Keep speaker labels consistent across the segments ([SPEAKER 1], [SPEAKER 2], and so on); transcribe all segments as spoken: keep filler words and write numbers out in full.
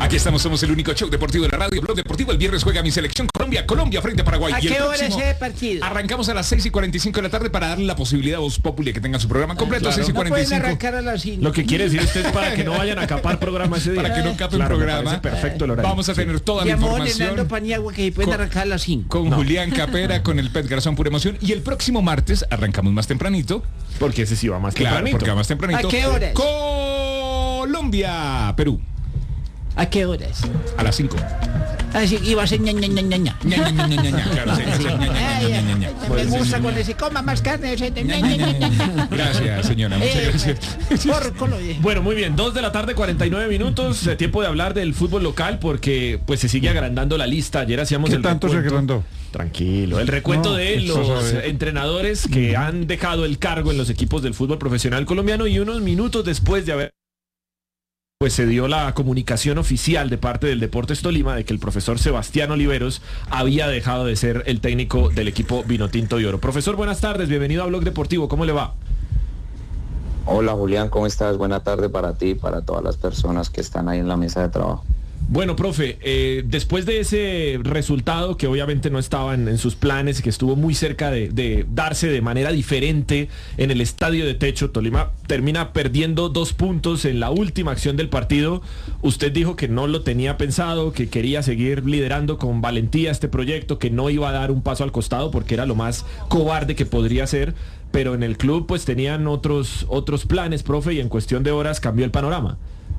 [SPEAKER 1] Aquí estamos, somos el único show deportivo de la radio, Blog Deportivo. El viernes juega mi selección Colombia, Colombia frente a Paraguay.
[SPEAKER 2] ¿A
[SPEAKER 1] y el
[SPEAKER 2] qué hora
[SPEAKER 1] próximo,
[SPEAKER 2] es ese partido?
[SPEAKER 1] Arrancamos a las seis y cuarenta y cinco de la tarde para darle la posibilidad a Voz Populi que tengan su programa completo.
[SPEAKER 2] Claro.
[SPEAKER 1] seis y cuarenta y cinco.
[SPEAKER 2] No pueden arrancar a las cinco.
[SPEAKER 3] Lo que quiere decir usted es para que no vayan a capar programa ese día.
[SPEAKER 1] Para que no cape
[SPEAKER 3] Claro,
[SPEAKER 1] un
[SPEAKER 3] me
[SPEAKER 1] programa.
[SPEAKER 3] parece perfecto el horario.
[SPEAKER 1] Vamos a tener toda la
[SPEAKER 2] Llamó
[SPEAKER 1] información
[SPEAKER 2] Hernando Paniagua que se pueden
[SPEAKER 1] Con-
[SPEAKER 2] arrancar a las cinco.
[SPEAKER 1] con
[SPEAKER 3] No.
[SPEAKER 1] Julián Capera, con el Pet Garzón Pura Emoción. Y el próximo martes arrancamos más tempranito.
[SPEAKER 3] Porque ese sí va más
[SPEAKER 1] Claro,
[SPEAKER 3] tempranito.
[SPEAKER 1] porque va más tempranito.
[SPEAKER 2] ¿A qué horas?
[SPEAKER 1] Colombia, Perú,
[SPEAKER 2] ¿A qué horas?
[SPEAKER 1] a las cinco.
[SPEAKER 2] Así iba a ser ña, ña, ña, ña, ña.
[SPEAKER 1] Ña, ña, ña, ña, ña, ña. Claro, sí, sí, ña, ña, ña,
[SPEAKER 2] Ay,
[SPEAKER 1] ña, ña, ña.
[SPEAKER 2] ay, me gusta cuando se coma más carne. ese- ña,
[SPEAKER 1] Ña,
[SPEAKER 2] ña,
[SPEAKER 1] ña,
[SPEAKER 2] ña,
[SPEAKER 1] ña,
[SPEAKER 2] ña.
[SPEAKER 1] ña. Gracias, señora. Muchas
[SPEAKER 2] Eh,
[SPEAKER 1] gracias.
[SPEAKER 2] Pórcolo, eh.
[SPEAKER 3] Bueno, muy bien, dos de la tarde, cuarenta y nueve minutos, eh, tiempo de hablar del fútbol local porque pues se sigue agrandando la lista. Ayer hacíamos
[SPEAKER 4] ¿Qué
[SPEAKER 3] el
[SPEAKER 4] tanto se
[SPEAKER 3] recuento.
[SPEAKER 4] agrandó?
[SPEAKER 3] Tranquilo, el recuento
[SPEAKER 4] No,
[SPEAKER 3] de
[SPEAKER 4] eso
[SPEAKER 3] los
[SPEAKER 4] sabe.
[SPEAKER 3] entrenadores que han dejado el cargo en los equipos del fútbol profesional colombiano y unos minutos después de haber pues se dio la comunicación oficial de parte del Deportes Tolima de que el profesor Sebastián Oliveros había dejado de ser el técnico del equipo Vinotinto y Oro. Profesor, buenas tardes, bienvenido a Blog Deportivo, ¿cómo le va?
[SPEAKER 5] Hola Julián, ¿cómo estás? Buena tarde para ti y para todas las personas que están ahí en la mesa de trabajo.
[SPEAKER 3] Bueno, profe, eh, después de ese resultado que obviamente no estaba en, en sus planes y que estuvo muy cerca de, de darse de manera diferente en el estadio de techo, Tolima termina perdiendo dos puntos en la última acción del partido. Usted dijo que no lo tenía pensado, que quería seguir liderando con valentía este proyecto, que no iba a dar un paso al costado porque era lo más cobarde que podría ser, pero en el club pues tenían otros, otros planes, profe, y en cuestión de horas cambió el panorama.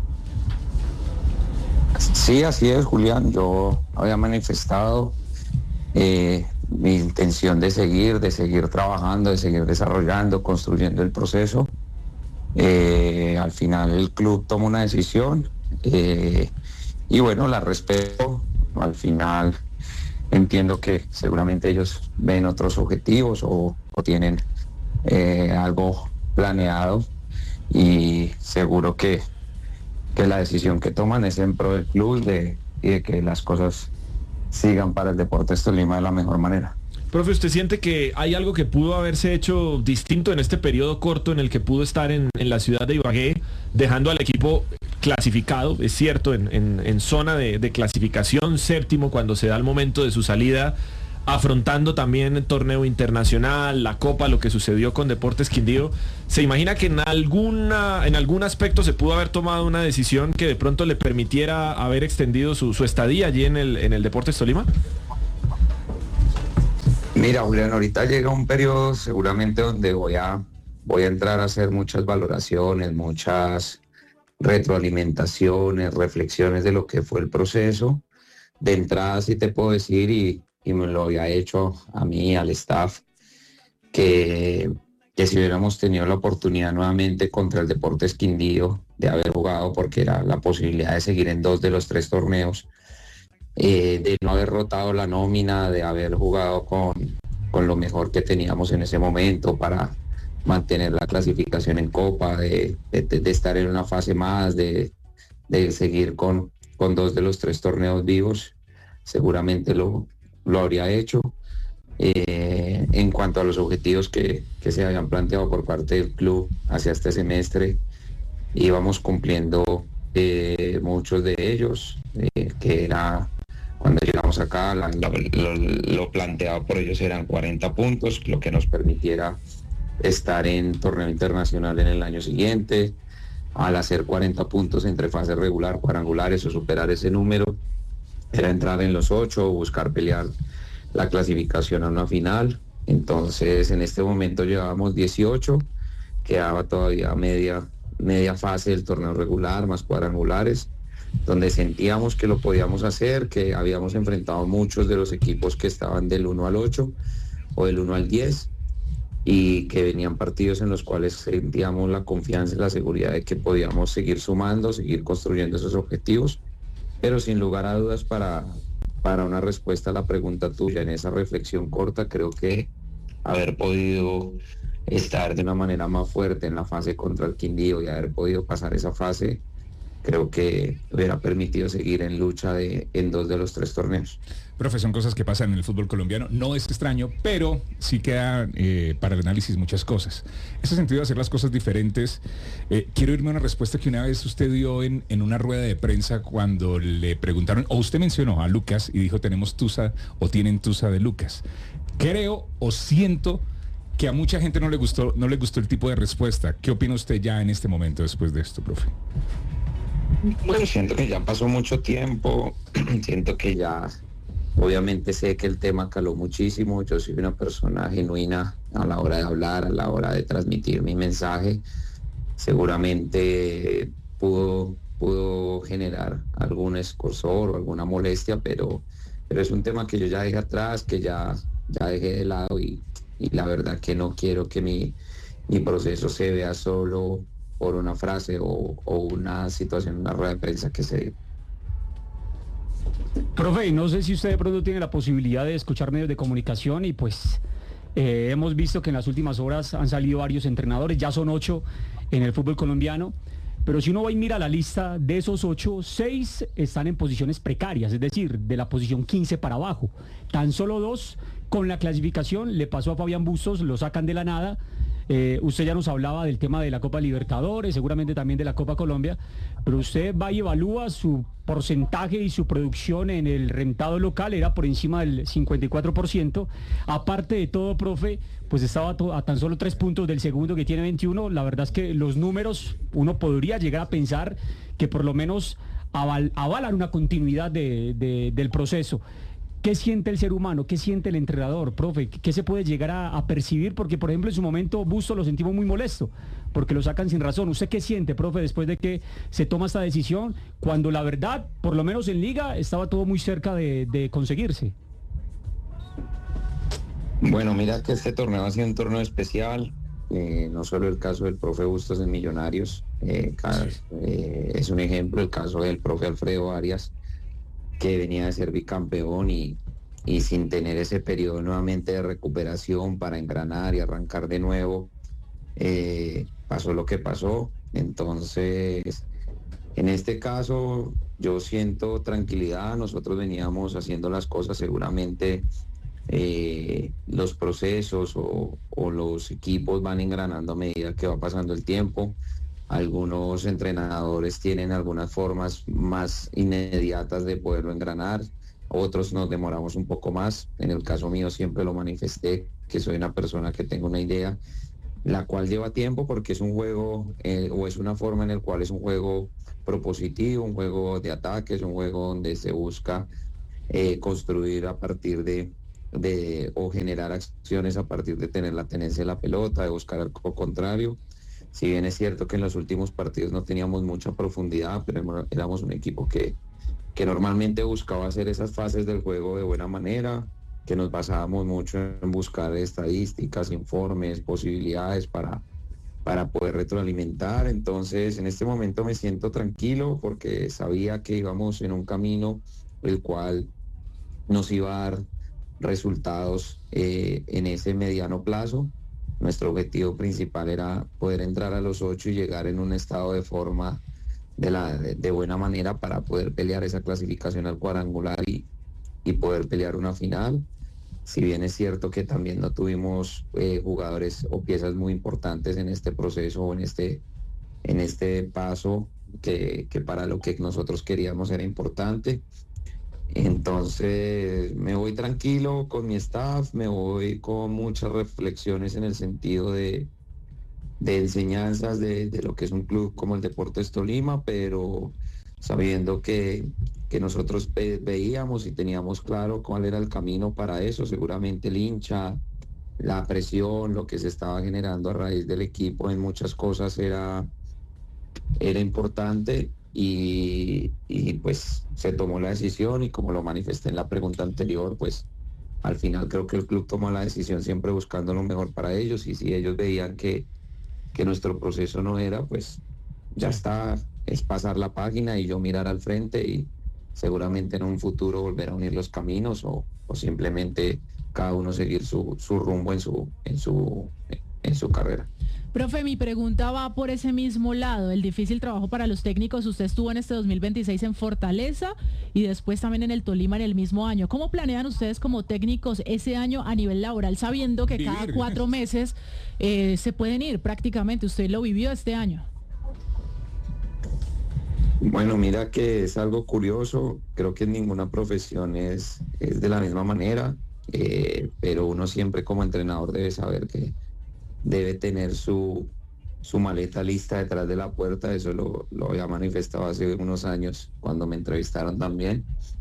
[SPEAKER 5] Sí, así es, Julián. Yo había manifestado eh, mi intención de seguir, de seguir trabajando, de seguir desarrollando, construyendo el proceso. Eh, al final el club toma una decisión eh, y bueno, la respeto. Al final entiendo que seguramente ellos ven otros objetivos o, o tienen eh, algo planeado y seguro que que la decisión que toman es en pro del club de, y de que las cosas sigan para el Deportes Tolima de la mejor manera.
[SPEAKER 3] Profe, ¿usted siente que hay algo que pudo haberse hecho distinto en este periodo corto en el que pudo estar en, en la ciudad de Ibagué, dejando al equipo clasificado, es cierto, en, en, en zona de, de clasificación, séptimo cuando se da el momento de su salida, afrontando también el torneo internacional, la Copa, lo que sucedió con Deportes Quindío? ¿Se imagina que en alguna en algún aspecto se pudo haber tomado una decisión que de pronto le permitiera haber extendido su, su estadía allí en el, en el Deportes Tolima?
[SPEAKER 5] Mira, Julián, ahorita llega un periodo seguramente donde voy a, voy a entrar a hacer muchas valoraciones, muchas retroalimentaciones, reflexiones de lo que fue el proceso. De entrada sí te puedo decir, y, y me lo había hecho a mí, al staff, que, que si hubiéramos tenido la oportunidad nuevamente contra el Deportes Quindío de haber jugado, porque era la posibilidad de seguir en dos de los tres torneos, eh, de no haber rotado la nómina, de haber jugado con, con lo mejor que teníamos en ese momento para mantener la clasificación en Copa, de, de, de estar en una fase más, de, de seguir con, con dos de los tres torneos vivos, seguramente lo, lo habría hecho. Eh, en cuanto a los objetivos que, que se habían planteado por parte del club hacia este semestre, íbamos cumpliendo eh, muchos de ellos, eh, que era cuando llegamos acá, la, lo, lo, lo planteado por ellos eran cuarenta puntos, lo que nos permitiera estar en torneo internacional en el año siguiente. Al hacer cuarenta puntos entre fase regular, cuadrangulares o superar ese número, era entrar en los ocho o buscar pelear la clasificación a una final. Entonces en este momento llevábamos dieciocho, quedaba todavía media, media fase del torneo regular más cuadrangulares, donde sentíamos que lo podíamos hacer, que habíamos enfrentado muchos de los equipos que estaban del uno al ocho o del uno al diez, y que venían partidos en los cuales sentíamos la confianza y la seguridad de que podíamos seguir sumando, seguir construyendo esos objetivos. Pero sin lugar a dudas, para, para una respuesta a la pregunta tuya, en esa reflexión corta, creo que haber podido estar de una manera más fuerte en la fase contra el Quindío y haber podido pasar esa fase, creo que hubiera permitido seguir en lucha de, en dos de los tres torneos.
[SPEAKER 1] Profe, son cosas que pasan en el fútbol colombiano. No es extraño, pero sí quedan eh, para el análisis muchas cosas. Ese sentido de hacer las cosas diferentes, eh, quiero irme a una respuesta que una vez usted dio en, en una rueda de prensa cuando le preguntaron, o usted mencionó a Lucas y dijo tenemos tusa o tienen tusa de Lucas. Creo o siento que a mucha gente no le gustó, no le gustó el tipo de respuesta. ¿Qué opina usted ya en este momento después de esto, profe?
[SPEAKER 5] Bueno, siento que ya pasó mucho tiempo, siento que ya, obviamente sé que el tema caló muchísimo, yo soy una persona genuina a la hora de hablar, a la hora de transmitir mi mensaje, seguramente pudo, pudo generar algún escozor o alguna molestia, pero, pero es un tema que yo ya dejé atrás, que ya, ya dejé de lado y, y la verdad que no quiero que mi, mi proceso se vea solo por una frase o, o una situación, una rueda de prensa que se dio.
[SPEAKER 4] Profe, no sé si usted de pronto tiene la posibilidad de escuchar medios de comunicación y pues eh, hemos visto que en las últimas horas han salido varios entrenadores, ya son ocho en el fútbol colombiano, pero si uno va y mira la lista de esos ocho, seis están en posiciones precarias, es decir, de la posición quince para abajo. Tan solo dos con la clasificación, le pasó a Fabián Bustos, lo sacan de la nada. Eh, usted ya nos hablaba del tema de la Copa Libertadores, seguramente también de la Copa Colombia, pero usted va y evalúa su porcentaje y su producción en el rentado local, era por encima del cincuenta y cuatro por ciento. Aparte de todo, profe, pues estaba a tan solo tres puntos del segundo que tiene veintiuno. La verdad es que los números, uno podría llegar a pensar que por lo menos aval, avalan una continuidad de, de, del proceso. ¿Qué siente el ser humano? ¿Qué siente el entrenador, profe? ¿Qué se puede llegar a, a percibir? Porque, por ejemplo, en su momento Bustos lo sentimos muy molesto, porque lo sacan sin razón. ¿Usted qué siente, profe, después de que se toma esta decisión, cuando la verdad, por lo menos en Liga, estaba todo muy cerca de, de conseguirse?
[SPEAKER 5] Bueno, mira que este torneo ha sido un torneo especial, eh, no solo el caso del profe Bustos en Millonarios, eh, cada, eh, es un ejemplo el caso del profe Alfredo Arias, que venía de ser bicampeón y, y sin tener ese periodo nuevamente de recuperación para engranar y arrancar de nuevo, eh, pasó lo que pasó. Entonces, en este caso, yo siento tranquilidad, nosotros veníamos haciendo las cosas, seguramente eh, los procesos o, o los equipos van engranando a medida que va pasando el tiempo. Algunos entrenadores tienen algunas formas más inmediatas de poderlo engranar, otros nos demoramos un poco más. En el caso mío siempre lo manifesté, que soy una persona que tengo una idea, la cual lleva tiempo porque es un juego eh, o es una forma en la cual es un juego propositivo, un juego de ataque, es un juego donde se busca eh, construir a partir de, de o generar acciones a partir de tener la tenencia de la pelota, de buscar al contrario. Si bien es cierto que en los últimos partidos no teníamos mucha profundidad, pero éramos un equipo que, que normalmente buscaba hacer esas fases del juego de buena manera, que nos basábamos mucho en buscar estadísticas, informes, posibilidades para, para poder retroalimentar. Entonces, en este momento me siento tranquilo porque sabía que íbamos en un camino el cual nos iba a dar resultados eh, en ese mediano plazo. Nuestro objetivo principal era poder entrar a los ocho y llegar en un estado de forma de, la, de, de buena manera para poder pelear esa clasificación al cuadrangular y, y poder pelear una final. Si bien es cierto que también no tuvimos eh, jugadores o piezas muy importantes en este proceso o en este, en este paso que, que para lo que nosotros queríamos era importante. Entonces me voy tranquilo con mi staff, me voy con muchas reflexiones en el sentido de, de enseñanzas de, de lo que es un club como el Deportes Tolima, pero sabiendo que, que nosotros ve, veíamos y teníamos claro cuál era el camino para eso. Seguramente el hincha, la presión, lo que se estaba generando a raíz del equipo en muchas cosas era, era importante. Y, y pues se tomó la decisión y como lo manifesté en la pregunta anterior, pues al final creo que el club tomó la decisión siempre buscando lo mejor para ellos y si ellos veían que, que nuestro proceso no era, pues ya está, es pasar la página y yo mirar al frente y seguramente en un futuro volver a unir los caminos o, o simplemente cada uno seguir su, su rumbo en su, en su, en su carrera.
[SPEAKER 6] Profe, mi pregunta va por ese mismo lado, el difícil trabajo para los técnicos. Usted estuvo en este dos mil veintiséis en Fortaleza y después también en el Tolima en el mismo año. ¿Cómo planean ustedes como técnicos ese año a nivel laboral, sabiendo que
[SPEAKER 1] Vivir.
[SPEAKER 6] cada cuatro meses eh, se pueden ir prácticamente? Usted lo vivió este año.
[SPEAKER 5] Bueno, mira que es algo curioso, creo que en ninguna profesión es, es de la misma manera, eh, pero uno siempre como entrenador debe saber que debe tener su, su maleta lista detrás de la puerta. Eso lo, lo había manifestado hace unos años cuando me entrevistaron también.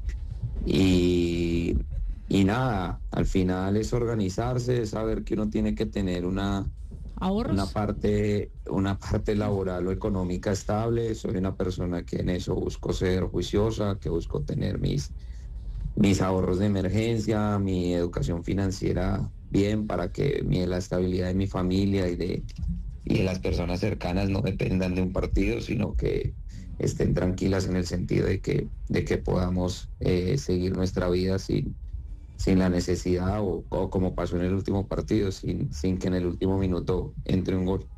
[SPEAKER 5] Y, y nada, al final es organizarse, es saber que uno tiene que tener una,
[SPEAKER 6] ¿Ahorros?
[SPEAKER 5] una parte, una parte laboral o económica estable. Soy una persona que en eso busco ser juiciosa, que busco tener mis, mis ahorros de emergencia, mi educación financiera bien, para que mi, la estabilidad de mi familia y de, y de las personas cercanas no dependan de un partido, sino que estén tranquilas en el sentido de que, de que podamos eh, seguir nuestra vida sin, sin la necesidad o, o como pasó en el último partido, sin, sin que en el último minuto entre un gol.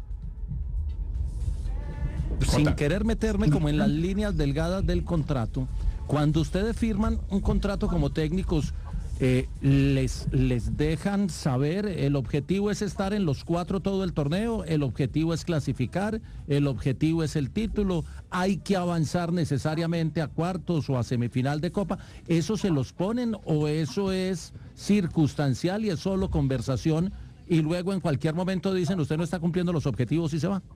[SPEAKER 7] Sin
[SPEAKER 1] Jota.
[SPEAKER 7] querer meterme como en las líneas delgadas del contrato, cuando ustedes firman un contrato como técnicos, eh, les, les dejan saber, el objetivo es estar en los cuatro todo el torneo, el objetivo es clasificar, el objetivo es el título, hay que avanzar necesariamente a cuartos o a semifinal de Copa. ¿Eso se los ponen o eso es circunstancial y es solo conversación y luego en cualquier momento dicen usted no está cumpliendo los objetivos y se va?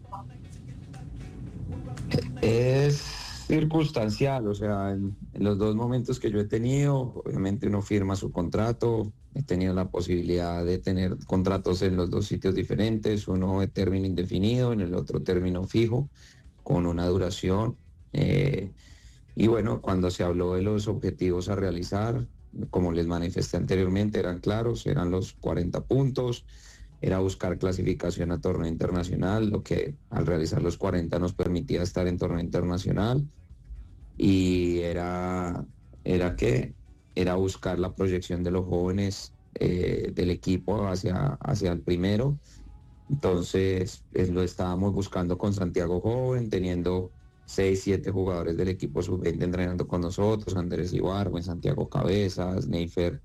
[SPEAKER 5] Es circunstancial, o sea, en, en los dos momentos que yo he tenido, obviamente uno firma su contrato, he tenido la posibilidad de tener contratos en los dos sitios diferentes, uno de término indefinido, en el otro término fijo, con una duración. Eh, y bueno, cuando se habló de los objetivos a realizar, como les manifesté anteriormente, eran claros, eran los cuarenta puntos, era buscar clasificación a torneo internacional, lo que al realizar los cuarenta nos permitía estar en torneo internacional, y era, era que era buscar la proyección de los jóvenes eh, del equipo hacia, hacia el primero. Entonces eh, lo estábamos buscando con Santiago Joven, teniendo seis, siete jugadores del equipo sub veinte entrenando con nosotros, Andrés Ibargüen, Santiago Cabezas, Neifer,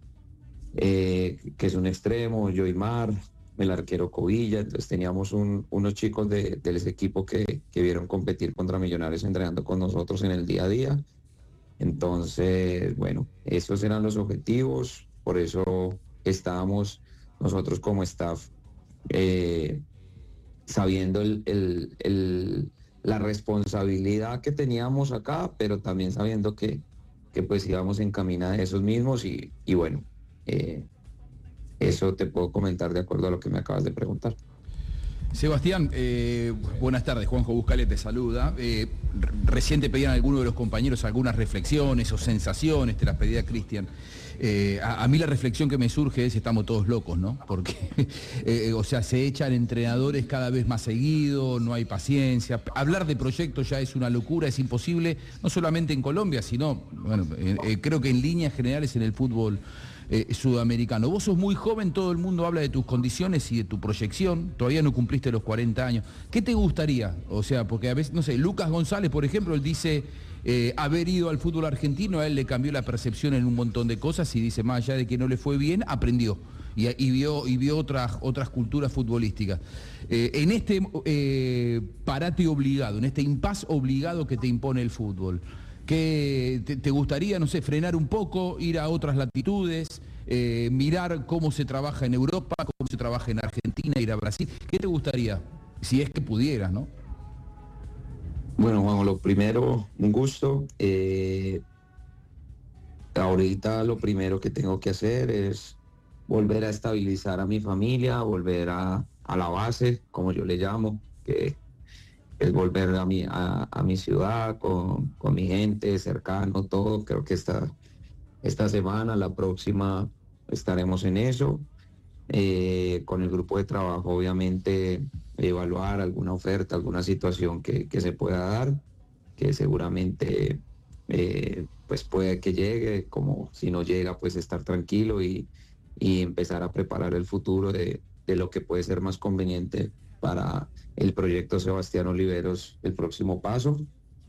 [SPEAKER 5] eh, que es un extremo, Joymar, el arquero Covilla. Entonces teníamos un, unos chicos de, de ese equipo que, que vieron competir contra Millonarios entrenando con nosotros en el día a día. Entonces, bueno, esos eran los objetivos, por eso estábamos nosotros como staff eh, sabiendo el, el, el, la responsabilidad que teníamos acá, pero también sabiendo que, que pues íbamos en camino de esos mismos y, y bueno, eh, eso te puedo comentar de acuerdo a lo que me acabas de preguntar.
[SPEAKER 8] Sebastián, eh, buenas tardes, Juanjo Buscale te saluda. Eh, recién te pedían algunos de los compañeros algunas reflexiones o sensaciones, te las pedía Cristian. Eh, a, a mí la reflexión que me surge es estamos todos locos, ¿no? Porque, eh, o sea, se echan entrenadores cada vez más seguido, no hay paciencia. Hablar de proyectos ya es una locura, es imposible, no solamente en Colombia, sino, bueno, eh, eh, creo que en líneas generales en el fútbol Eh, sudamericano. Vos sos muy joven, todo el mundo habla de tus condiciones y de tu proyección, todavía no cumpliste los cuarenta años. ¿Qué te gustaría? O sea, porque a veces, no sé, Lucas González, por ejemplo, él dice eh, haber ido al fútbol argentino, a él le cambió la percepción en un montón de cosas y dice, más allá de que no le fue bien, aprendió y, y vio, y vio otras, otras culturas futbolísticas. Eh, en este eh, parate obligado, en este impas obligado que te impone el fútbol, ¿qué te, te gustaría, no sé, frenar un poco, ir a otras latitudes, eh, mirar cómo se trabaja en Europa, cómo se trabaja en Argentina, ir a Brasil? ¿Qué te gustaría? Si es que pudieras, ¿no?
[SPEAKER 5] Bueno, Juan, lo primero, un gusto. Eh, ahorita lo primero que tengo que hacer es volver a estabilizar a mi familia, volver a, a la base, como yo le llamo, que es volver a mi, a, a mi ciudad, con, con mi gente, cercano, todo. Creo que esta, esta semana, la próxima, estaremos en eso. Eh, con el grupo de trabajo, obviamente, evaluar alguna oferta, alguna situación que, que se pueda dar, que seguramente eh, pues puede que llegue, como si no llega, pues estar tranquilo y, y empezar a preparar el futuro de, de lo que puede ser más conveniente para el proyecto Sebastián Oliveros, el próximo paso.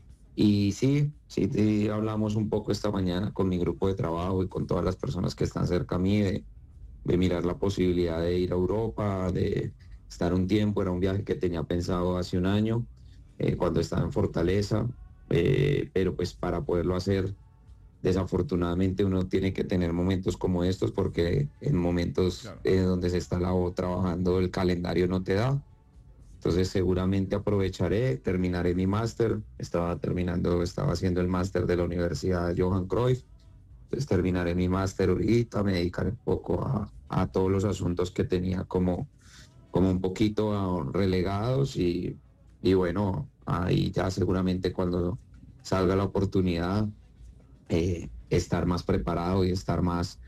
[SPEAKER 5] Y sí, sí, sí, hablamos un poco esta mañana con mi grupo de trabajo y con todas las personas que están cerca a mí de, de mirar la posibilidad de ir a Europa, de estar un tiempo. Era un viaje que tenía pensado hace un año, eh, cuando estaba en Fortaleza, eh, pero pues para poderlo hacer, desafortunadamente uno tiene que tener momentos como estos, porque en momentos claro. eh, donde se está la, trabajando el calendario no te da. Entonces seguramente aprovecharé, terminaré mi máster, estaba terminando, estaba haciendo el máster de la Universidad Johan Cruyff, entonces terminaré mi máster ahorita, me dedicaré un poco a, a todos los asuntos que tenía como, como un poquito relegados y, y bueno, ahí ya seguramente cuando salga la oportunidad, eh, estar más preparado y estar más,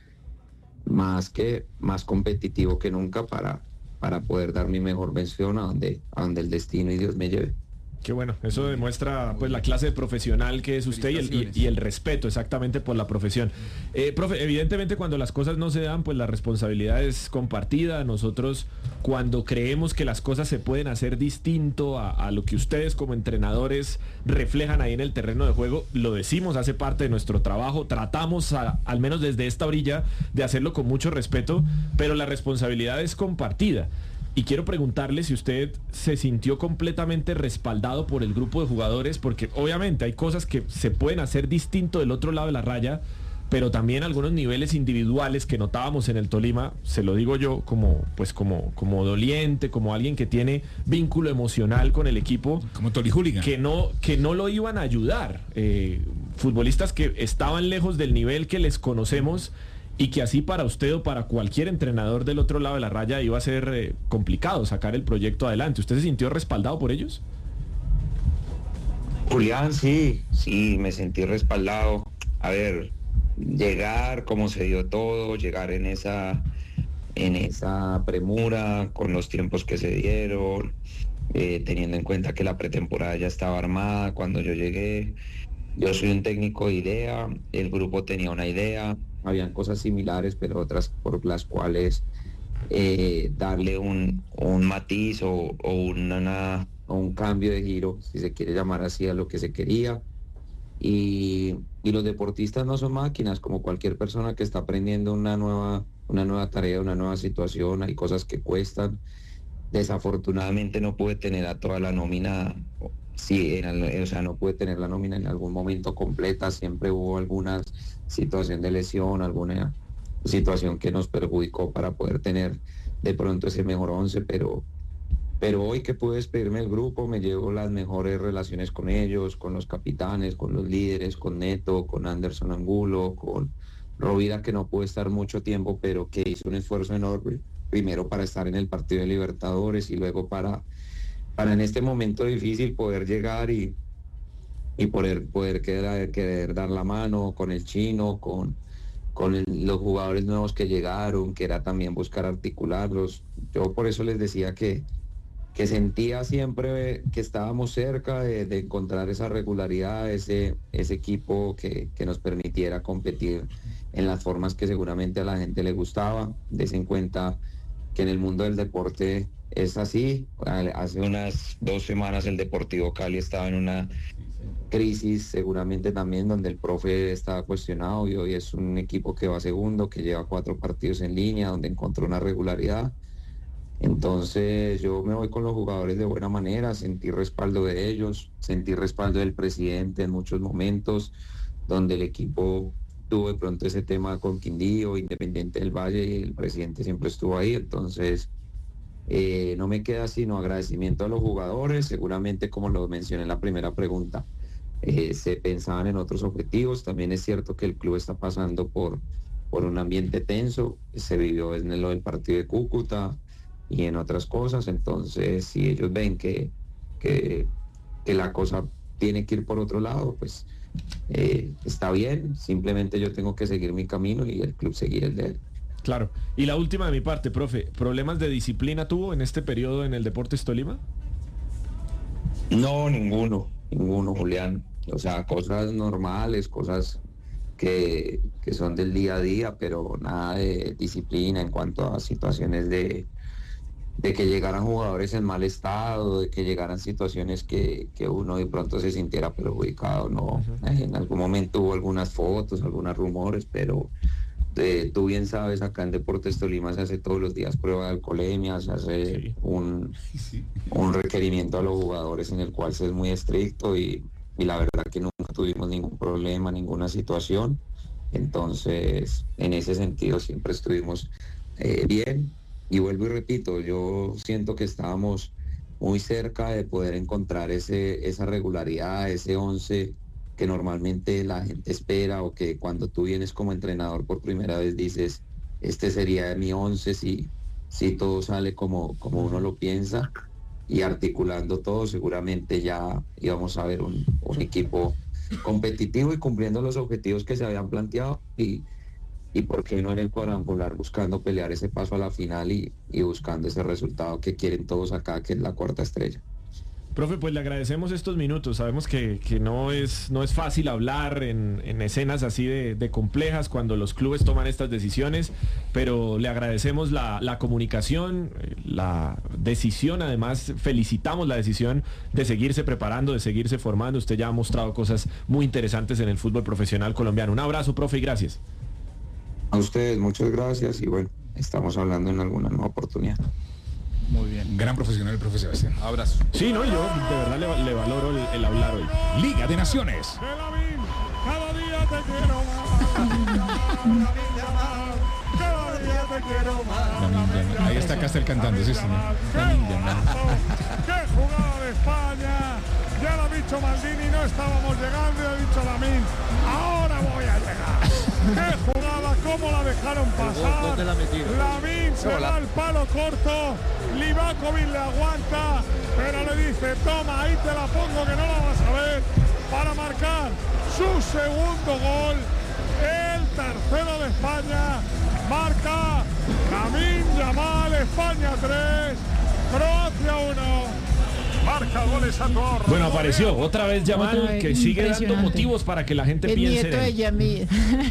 [SPEAKER 5] más, que, más competitivo que nunca para... para poder dar mi mejor versión a donde, a donde el destino y Dios me lleve.
[SPEAKER 3] Qué bueno, eso demuestra pues la clase de profesional que es usted y el, y, y el respeto exactamente por la profesión. Eh, profe, evidentemente cuando las cosas no se dan, pues la responsabilidad es compartida. Nosotros cuando creemos que las cosas se pueden hacer distinto a, a lo que ustedes como entrenadores reflejan ahí en el terreno de juego, lo decimos, hace parte de nuestro trabajo, tratamos a, al menos desde esta orilla de hacerlo con mucho respeto, pero la responsabilidad es compartida. Y quiero preguntarle si usted se sintió completamente respaldado por el grupo de jugadores, porque obviamente hay cosas que se pueden hacer distinto del otro lado de la raya, pero también algunos niveles individuales que notábamos en el Tolima, se lo digo yo como, pues como, como doliente, como alguien que tiene vínculo emocional con el equipo,
[SPEAKER 1] como Toli Hooligan,
[SPEAKER 3] que no, que no lo iban a ayudar, eh, futbolistas que estaban lejos del nivel que les conocemos, y que así para usted o para cualquier entrenador del otro lado de la raya iba a ser eh, complicado sacar el proyecto adelante. ¿Usted se sintió respaldado por ellos?
[SPEAKER 5] Julián, sí, sí, me sentí respaldado. A ver, llegar como se dio todo, llegar en esa, en esa premura, con los tiempos que se dieron, eh, teniendo en cuenta que la pretemporada ya estaba armada cuando yo llegué. Yo soy un técnico de idea, el grupo tenía una idea, habían cosas similares, pero otras por las cuales eh, darle un, un matiz o, o, una, o un cambio de giro, si se quiere llamar así, a lo que se quería. Y, y los deportistas no son máquinas, como cualquier persona que está aprendiendo una nueva, una nueva tarea, una nueva situación, hay cosas que cuestan. Desafortunadamente no pude tener a toda la nómina, sí, en, o sea, no pude tener la nómina en algún momento completa, siempre hubo alguna situación de lesión, alguna situación que nos perjudicó para poder tener de pronto ese mejor once, pero, pero hoy que pude despedirme del grupo, me llevo las mejores relaciones con ellos, con los capitanes, con los líderes, con Neto, con Anderson Angulo, con Rovira, que no pudo estar mucho tiempo, pero que hizo un esfuerzo enorme, primero para estar en el partido de Libertadores y luego para, para en este momento difícil poder llegar y y poder, poder querer, querer dar la mano con el Chino, con, con el, los jugadores nuevos que llegaron, que era también buscar articularlos. Yo por eso les decía que, que sentía siempre que estábamos cerca de, de encontrar esa regularidad, ese, ese equipo que, que nos permitiera competir en las formas que seguramente a la gente le gustaba. Des en cuenta que en el mundo del deporte es así. Hace unas dos semanas el Deportivo Cali estaba en una crisis seguramente también, donde el profe estaba cuestionado, y hoy es un equipo que va segundo, que lleva cuatro partidos en línea, donde encontró una regularidad. Entonces yo me voy con los jugadores de buena manera, sentí respaldo de ellos, sentí respaldo del presidente en muchos momentos, donde el equipo tuvo de pronto ese tema con Quindío, Independiente del Valle, y el presidente siempre estuvo ahí. Entonces eh, no me queda sino agradecimiento a los jugadores. Seguramente, como lo mencioné en la primera pregunta, Eh, se pensaban en otros objetivos. También es cierto que el club está pasando por, por un ambiente tenso, se vivió en lo del partido de Cúcuta y en otras cosas. Entonces si ellos ven que, que, que la cosa tiene que ir por otro lado, pues eh, está bien, simplemente yo tengo que seguir mi camino y el club seguir el de él.
[SPEAKER 3] Claro. Y la última de mi parte, profe, ¿problemas de disciplina tuvo en este periodo en el Deportes Tolima?
[SPEAKER 5] No, ninguno, ninguno, Julián. O sea, cosas normales, cosas que, que son del día a día, pero nada de disciplina en cuanto a situaciones de, de que llegaran jugadores en mal estado, de que llegaran situaciones que, que uno de pronto se sintiera perjudicado, ¿no? Uh-huh. En algún momento hubo algunas fotos, algunos rumores, pero eh, tú bien sabes, acá en Deportes Tolima se hace todos los días prueba de alcoholemia, se hace sí. un, sí. un requerimiento a los jugadores en el cual se es muy estricto y, y la verdad que nunca tuvimos ningún problema, ninguna situación. Entonces, en ese sentido siempre estuvimos eh, bien. Y vuelvo y repito, yo siento que estábamos muy cerca de poder encontrar ese, esa regularidad, ese once que normalmente la gente espera, o que cuando tú vienes como entrenador por primera vez dices, este sería mi once si, si todo sale como, como uno lo piensa, y articulando todo seguramente ya íbamos a ver un, un equipo competitivo y cumpliendo los objetivos que se habían planteado, y y por qué no en el cuadrangular buscando pelear ese paso a la final y, y buscando ese resultado que quieren todos acá, que es la cuarta estrella.
[SPEAKER 3] Profe, pues le agradecemos estos minutos. Sabemos que, que no es no es fácil hablar en, en escenas así de, de complejas cuando los clubes toman estas decisiones, pero le agradecemos la, la comunicación, la decisión. Además, felicitamos la decisión de seguirse preparando, de seguirse formando. Usted ya ha mostrado cosas muy interesantes en el fútbol profesional colombiano. Un abrazo, profe, y gracias.
[SPEAKER 5] A ustedes, muchas gracias, y bueno, estamos hablando en alguna nueva oportunidad.
[SPEAKER 1] Muy bien. Gran profesional el profe Sebastián.
[SPEAKER 8] Abrazo.
[SPEAKER 3] Sí, no, yo de verdad le, le valoro el, el hablar hoy.
[SPEAKER 1] Liga de Naciones.
[SPEAKER 9] Cada día te quiero más. Cada día te quiero más.
[SPEAKER 1] Ahí está Castel cantando, sí, señor.
[SPEAKER 9] ¡Qué jugada de España! Ya lo ha dicho Maldini, no estábamos llegando, y ha dicho Lamine, ahora voy a llegar. ¡Qué jugada! ¿Cómo la dejaron pasar? Lamine se va al palo corto, Livakovic le aguanta, pero le dice, toma, ahí te la pongo que no la vas a ver, para marcar su segundo gol, el tercero de España. Marca Lamine Yamal, España tres, Croacia uno. Marca goles a Torre.
[SPEAKER 3] Bueno, apareció otra vez Yamal,
[SPEAKER 6] otra vez,
[SPEAKER 3] que sigue dando motivos para que la gente
[SPEAKER 2] el
[SPEAKER 3] piense
[SPEAKER 2] nieto de Yamil.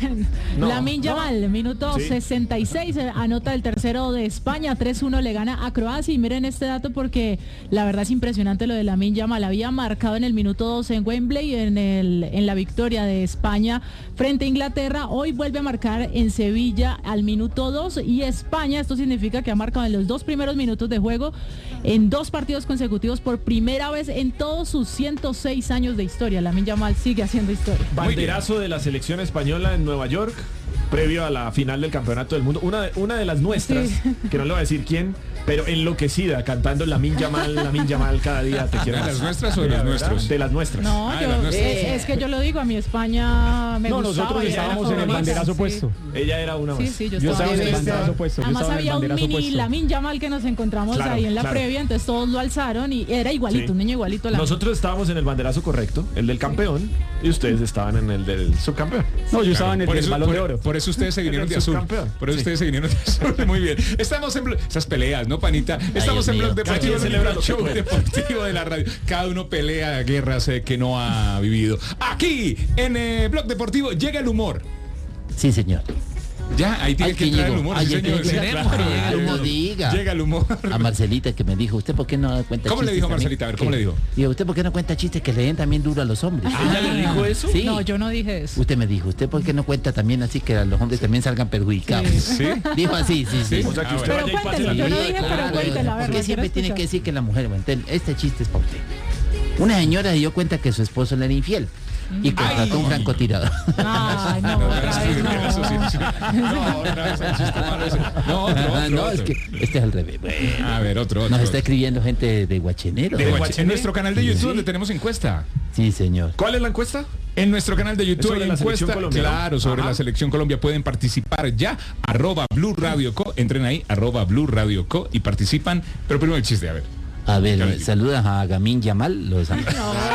[SPEAKER 3] no,
[SPEAKER 6] Lamine Yamal,
[SPEAKER 3] no.
[SPEAKER 6] minuto
[SPEAKER 3] sí.
[SPEAKER 6] sesenta y seis, anota el tercero de España, tres uno le gana a Croacia. Y miren este dato porque la verdad es impresionante lo de Lamine Yamal. Había marcado en el minuto dos en Wembley en, el, en la victoria de España frente a Inglaterra. Hoy vuelve a marcar en Sevilla al minuto dos, y España, esto significa que ha marcado en los dos primeros minutos de juego en dos partidos consecutivos por primera vez en todos sus ciento seis años de historia. Lamine Yamal sigue haciendo historia.
[SPEAKER 3] Banderazo de la selección española en Nueva York, previo a la final del Campeonato del Mundo. Una de, una de las nuestras, sí. que no le voy a decir quién, pero enloquecida, cantando Lamine Yamal, Lamine Yamal, cada día te quiero.
[SPEAKER 1] ¿De las nuestras o de los nuestros?
[SPEAKER 3] De las nuestras.
[SPEAKER 6] No,
[SPEAKER 1] ah,
[SPEAKER 6] yo,
[SPEAKER 1] las nuestras.
[SPEAKER 6] eh, es que yo lo digo, a mi España me
[SPEAKER 4] no,
[SPEAKER 6] gustaba.
[SPEAKER 4] nosotros estábamos en el banderazo sí. puesto.
[SPEAKER 3] Ella era una más.
[SPEAKER 6] Sí, sí, yo
[SPEAKER 4] yo
[SPEAKER 6] estaba
[SPEAKER 4] en el banderazo puesto.
[SPEAKER 6] Además
[SPEAKER 4] yo
[SPEAKER 6] había un mini Lamine Yamal que nos encontramos
[SPEAKER 3] claro,
[SPEAKER 6] ahí en la
[SPEAKER 3] claro.
[SPEAKER 6] previa, entonces todos lo alzaron y era igualito, sí. un niño igualito. Lamine.
[SPEAKER 3] Nosotros estábamos en el banderazo correcto, el del campeón, sí. y ustedes estaban en el del subcampeón.
[SPEAKER 4] No, yo claro. estaba en el
[SPEAKER 1] por
[SPEAKER 4] del
[SPEAKER 1] eso,
[SPEAKER 4] balón
[SPEAKER 1] por,
[SPEAKER 4] de oro.
[SPEAKER 1] Por eso ustedes se vinieron de azul.
[SPEAKER 3] Subcampeón.
[SPEAKER 1] Por eso
[SPEAKER 3] sí.
[SPEAKER 1] ustedes se vinieron de azul. Muy bien. Estamos en esas peleas, ¿no, Panita? Estamos
[SPEAKER 10] Ay,
[SPEAKER 1] en Blog Deportivo,
[SPEAKER 3] Cada celebra
[SPEAKER 1] el show deportivo de la radio. Cada uno pelea guerras eh, que no ha vivido. Aquí, en eh, Blog Deportivo, llega el humor.
[SPEAKER 10] Sí, señor.
[SPEAKER 1] Ya, ahí tiene
[SPEAKER 10] Ay,
[SPEAKER 1] que entrar
[SPEAKER 10] llegó.
[SPEAKER 1] el humor,
[SPEAKER 10] Ay,
[SPEAKER 1] sí, señor.
[SPEAKER 10] tiene que entrar el humor,
[SPEAKER 1] Llega
[SPEAKER 10] diga.
[SPEAKER 1] Llega el humor.
[SPEAKER 10] A Marcelita que me dijo, ¿usted por qué no cuenta
[SPEAKER 1] ¿Cómo
[SPEAKER 10] chistes
[SPEAKER 1] le dijo a
[SPEAKER 10] también?
[SPEAKER 1] Marcelita? A ver, ¿cómo
[SPEAKER 10] ¿Qué?
[SPEAKER 1] le dijo?
[SPEAKER 10] Digo, ¿usted por qué no cuenta chistes que le den también duro a los hombres?
[SPEAKER 3] Ah, ¿ella le dijo eso?
[SPEAKER 10] Sí.
[SPEAKER 6] No, yo no dije eso.
[SPEAKER 10] Usted me dijo, ¿usted por qué no cuenta también así que los hombres también salgan perjudicados?
[SPEAKER 1] ¿Sí?
[SPEAKER 10] Dijo así, sí, sí.
[SPEAKER 3] O sea que
[SPEAKER 1] Ah,
[SPEAKER 3] usted
[SPEAKER 6] Pero
[SPEAKER 3] vaya y pase
[SPEAKER 6] cuéntelo,
[SPEAKER 3] la
[SPEAKER 6] yo no
[SPEAKER 3] luz.
[SPEAKER 6] dije, pero cuéntela, a ver,
[SPEAKER 10] porque
[SPEAKER 6] la
[SPEAKER 10] siempre
[SPEAKER 6] quiero
[SPEAKER 10] tiene
[SPEAKER 6] escuchar.
[SPEAKER 10] que decir que la mujer, bueno, entonces, este chiste es para usted. Una señora se dio cuenta que su esposo le era infiel y contrató
[SPEAKER 1] Ay.
[SPEAKER 10] un francotirador.
[SPEAKER 6] Ay, no,
[SPEAKER 1] No,
[SPEAKER 6] otra vez no.
[SPEAKER 1] eso sí, sí. No, otra vez el chiste malo ese. No, otro, otro,
[SPEAKER 10] no,
[SPEAKER 1] otro.
[SPEAKER 10] es que este es al revés. Bueno,
[SPEAKER 1] A ver, otro, otro.
[SPEAKER 10] nos está escribiendo gente de Guachenero.
[SPEAKER 1] De Guache- en nuestro canal de YouTube,
[SPEAKER 10] Sí.
[SPEAKER 1] donde tenemos encuesta.
[SPEAKER 10] Sí, señor.
[SPEAKER 3] ¿Cuál es la encuesta?
[SPEAKER 1] En nuestro canal de YouTube
[SPEAKER 3] ¿Sobre
[SPEAKER 1] hay
[SPEAKER 3] la
[SPEAKER 1] encuesta,
[SPEAKER 3] selección colombiana?
[SPEAKER 1] claro, sobre
[SPEAKER 3] Ajá.
[SPEAKER 1] la selección Colombia. Pueden participar ya, arroba Blue Radio Co. Entren ahí, arroba Blue Radio Co. y participan. Pero primero el chiste, a ver.
[SPEAKER 10] A ver,
[SPEAKER 1] Ya le digo.
[SPEAKER 10] saludas a Gamín Yamal. Los...
[SPEAKER 3] Gamín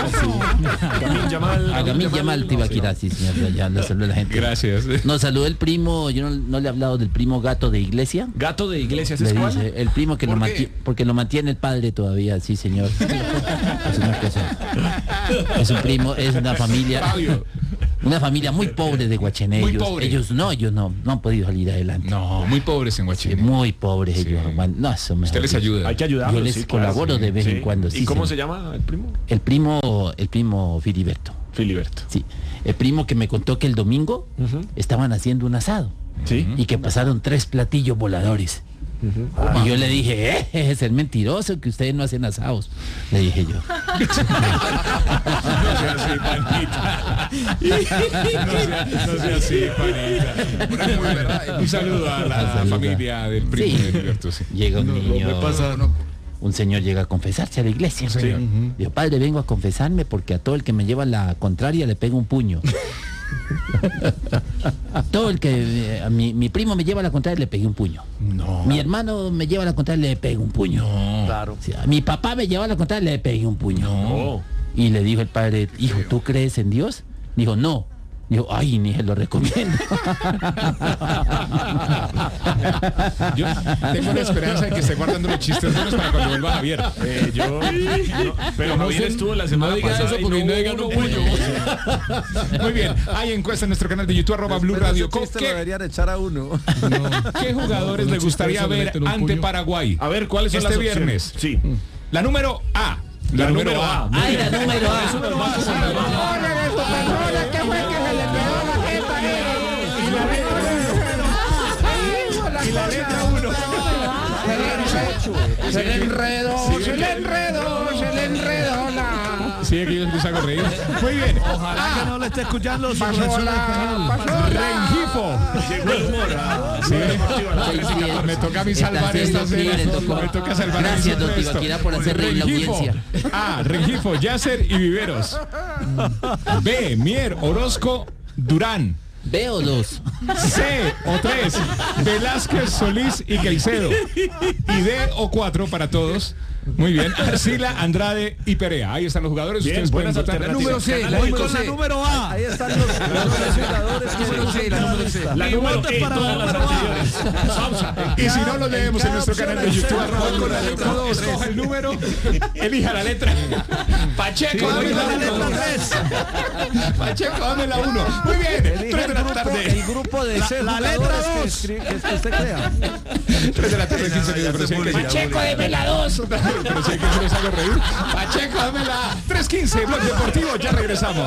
[SPEAKER 3] Yamal.
[SPEAKER 10] A Gamín Yamal Tibaquirá, sí, señor. Ya, ya lo saluda la gente.
[SPEAKER 1] Gracias.
[SPEAKER 10] Nos saludó el primo, yo no, no le he hablado del primo gato de iglesia.
[SPEAKER 3] Gato de Iglesias,
[SPEAKER 10] Le
[SPEAKER 3] ¿es cuál?
[SPEAKER 10] dice, el primo que lo
[SPEAKER 8] ¿Por qué?
[SPEAKER 10] mantiene, porque lo mantiene el padre todavía, sí, señor. Es una cosa. Es un primo, es una familia.
[SPEAKER 1] Fabio.
[SPEAKER 10] Una familia muy pobre de Guachené.
[SPEAKER 1] Muy
[SPEAKER 10] ellos,
[SPEAKER 1] pobre.
[SPEAKER 10] ellos no, ellos no, no han podido salir adelante.
[SPEAKER 1] No, muy pobres en
[SPEAKER 10] Sí,
[SPEAKER 1] Guachené.
[SPEAKER 10] muy pobres
[SPEAKER 1] Sí.
[SPEAKER 10] ellos. Juan. No, eso mejor
[SPEAKER 1] Usted les
[SPEAKER 10] dicho.
[SPEAKER 1] ayuda.
[SPEAKER 3] Hay que ayudarlos.
[SPEAKER 10] Yo les
[SPEAKER 3] sí, claro,
[SPEAKER 10] colaboro
[SPEAKER 3] sí.
[SPEAKER 10] de vez
[SPEAKER 3] Sí.
[SPEAKER 10] en cuando.
[SPEAKER 3] ¿Y
[SPEAKER 10] sí,
[SPEAKER 3] cómo
[SPEAKER 10] señor.
[SPEAKER 3] se llama el primo?
[SPEAKER 10] El primo, el primo Filiberto.
[SPEAKER 3] Filiberto.
[SPEAKER 10] Sí. El primo que me contó que el domingo
[SPEAKER 3] Ujú.
[SPEAKER 10] estaban haciendo un asado.
[SPEAKER 3] Sí.
[SPEAKER 10] Y que pasaron tres platillos voladores. Y yo le dije, eh, es el mentiroso que ustedes no hacen asados. Le dije yo.
[SPEAKER 1] No sea así, panita. No sea, no sea así, panita. Un saludo a la
[SPEAKER 10] Saluda.
[SPEAKER 1] familia del primo
[SPEAKER 10] Sí.
[SPEAKER 1] de Filiberto. Sí.
[SPEAKER 10] Llega un niño,
[SPEAKER 8] me pasa, no.
[SPEAKER 10] un señor llega a confesarse a la iglesia.
[SPEAKER 1] Sí.
[SPEAKER 10] Dijo, padre, vengo a confesarme porque a todo el que me lleva la contraria le pego un puño. Todo el que, eh, a mi, mi primo me lleva la contraria le pegué un puño.
[SPEAKER 1] No.
[SPEAKER 10] Mi hermano me lleva la contraria le pegué un puño.
[SPEAKER 7] Claro.
[SPEAKER 10] Sí, a mi papá me lleva la contraria le pegué un puño.
[SPEAKER 3] Oh.
[SPEAKER 10] Y le dijo el padre, hijo, ¿tú crees en Dios? Dijo, no. Dijo, ay, ni se lo recomiendo.
[SPEAKER 1] Yo tengo la esperanza de que esté guardando los chistes buenos para cuando vuelva Javier.
[SPEAKER 3] Eh, yo, no, pero
[SPEAKER 1] No
[SPEAKER 3] Javier
[SPEAKER 1] se-
[SPEAKER 3] estuvo la semana
[SPEAKER 1] no diga
[SPEAKER 3] pasada
[SPEAKER 1] eso
[SPEAKER 3] y
[SPEAKER 1] porque
[SPEAKER 3] no
[SPEAKER 1] no
[SPEAKER 3] hubo
[SPEAKER 1] digan
[SPEAKER 3] uno
[SPEAKER 1] un
[SPEAKER 3] bueno.
[SPEAKER 1] puño. Muy bien, hay encuesta en nuestro canal de YouTube, arroba Blue
[SPEAKER 7] Pero
[SPEAKER 1] Radio.
[SPEAKER 7] ese
[SPEAKER 1] ¿Con
[SPEAKER 7] chiste lo
[SPEAKER 1] ¿Qué,
[SPEAKER 7] deberían echar a uno.
[SPEAKER 1] ¿Qué jugadores le gustaría ver ante Paraguay?
[SPEAKER 3] A ver, ¿cuáles son
[SPEAKER 1] este
[SPEAKER 3] las opciones?
[SPEAKER 1] viernes?
[SPEAKER 3] Sí.
[SPEAKER 1] La número A.
[SPEAKER 3] La número A.
[SPEAKER 10] Ay, la número A.
[SPEAKER 3] Eso nos va a pasar.
[SPEAKER 2] ¿Qué fue que se le pegó la jeta ahí?
[SPEAKER 1] Y la letra uno.
[SPEAKER 2] Se le enredó, se le enredó, se le enredó la...
[SPEAKER 1] Sí, que yo les hago reír. Muy bien.
[SPEAKER 7] Ojalá que no le esté escuchando su
[SPEAKER 2] Pasó
[SPEAKER 7] profesor
[SPEAKER 2] la...
[SPEAKER 7] español.
[SPEAKER 2] Pasó la...
[SPEAKER 1] Rengifo.
[SPEAKER 3] Llegó el humor. ah,
[SPEAKER 1] Sí.
[SPEAKER 10] Ay, sí,
[SPEAKER 1] Me toca a mí
[SPEAKER 10] está
[SPEAKER 1] salvar
[SPEAKER 10] haciendo
[SPEAKER 1] esta
[SPEAKER 10] frío,
[SPEAKER 1] cena.
[SPEAKER 10] le tocó.
[SPEAKER 1] Me toca salvar a mí
[SPEAKER 10] Gracias, don
[SPEAKER 1] esto.
[SPEAKER 10] Tibaquira, por hacer reír la
[SPEAKER 1] Rengifo.
[SPEAKER 10] audiencia.
[SPEAKER 1] A. Rengifo, Yasser y Viveros. B. Mier, Orozco, Durán.
[SPEAKER 10] B o dos.
[SPEAKER 1] C o tres, Velázquez, Solís y Caicedo. Y D o cuatro para todos. Muy bien. Arcila, Andrade y Perea. Ahí están los jugadores.
[SPEAKER 3] Bien,
[SPEAKER 1] Ustedes pueden
[SPEAKER 3] buenas
[SPEAKER 1] votar.
[SPEAKER 3] alternativas.
[SPEAKER 8] Número C,
[SPEAKER 3] Canal
[SPEAKER 8] la
[SPEAKER 3] de
[SPEAKER 7] Voy
[SPEAKER 8] número
[SPEAKER 7] con la
[SPEAKER 8] C.
[SPEAKER 7] número A. Ahí están los, los jugadores que
[SPEAKER 8] Número C, la número C.
[SPEAKER 3] La
[SPEAKER 7] Mi
[SPEAKER 3] número
[SPEAKER 7] voto es
[SPEAKER 3] E,
[SPEAKER 7] para
[SPEAKER 3] todas
[SPEAKER 7] la
[SPEAKER 3] las
[SPEAKER 7] número A.
[SPEAKER 3] anteriores. Sausa.
[SPEAKER 1] Y si no, lo leemos en
[SPEAKER 7] cada
[SPEAKER 1] nuestro
[SPEAKER 7] opción
[SPEAKER 1] canal de
[SPEAKER 7] hay
[SPEAKER 1] YouTube.
[SPEAKER 7] cero,
[SPEAKER 1] arroba
[SPEAKER 7] con
[SPEAKER 1] Blue
[SPEAKER 7] la
[SPEAKER 1] Radio.
[SPEAKER 7] letra dos.
[SPEAKER 1] Escoja el número, elija la letra. Pacheco, dame
[SPEAKER 7] Voy
[SPEAKER 1] la
[SPEAKER 7] con la letra
[SPEAKER 1] uno.
[SPEAKER 7] tres.
[SPEAKER 1] Pacheco, dame la uno. Muy bien.
[SPEAKER 7] Elige
[SPEAKER 1] Tres
[SPEAKER 7] el
[SPEAKER 1] de la
[SPEAKER 7] grupo,
[SPEAKER 1] tarde.
[SPEAKER 7] el grupo de
[SPEAKER 9] La-
[SPEAKER 7] seis
[SPEAKER 9] la letra
[SPEAKER 7] jugadores que,
[SPEAKER 9] dos.
[SPEAKER 7] escri- que, que usted crea.
[SPEAKER 1] Tres de la tarde, quince minutos. Pero sí hay que-
[SPEAKER 2] Pacheco, deme la dos.
[SPEAKER 1] Pero sí hay que se los hago reír. Pacheco, dame la tres quince. Blog Deportivo. Ya regresamos.